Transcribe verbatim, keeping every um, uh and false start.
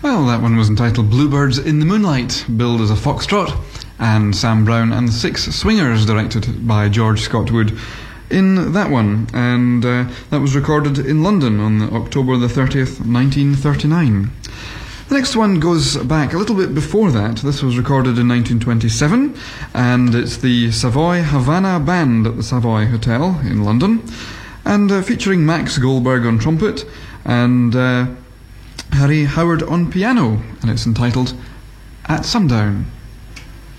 Well, that one was entitled Bluebirds in the Moonlight, billed as a foxtrot, and Sam Brown and the Six Swingers, directed by George Scott Wood in that one, and uh, that was recorded in London on the October the thirtieth, nineteen thirty-nine. The next one goes back a little bit before that. This was recorded in nineteen twenty-seven, and it's the Savoy Havana Band at the Savoy Hotel in London, and uh, featuring Max Goldberg on trumpet and uh, Harry Howard on piano, and it's entitled At Sundown.